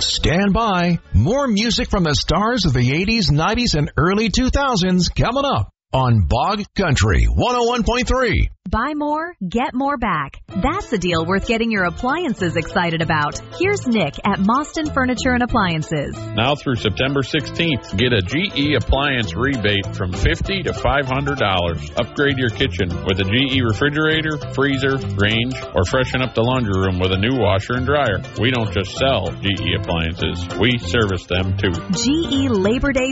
stand by. More music from the stars of the 80s, 90s, and early 2000s coming up on Bog Country 101.3. Buy more, get more back. That's a deal worth getting your appliances excited about. Here's Nick at Mostyn Furniture and Appliances. Now through September 16th, get a GE appliance rebate from $50 to $500. Upgrade your kitchen with a GE refrigerator, freezer, range, or freshen up the laundry room with a new washer and dryer. We don't just sell GE appliances, we service them too. GE Labor Day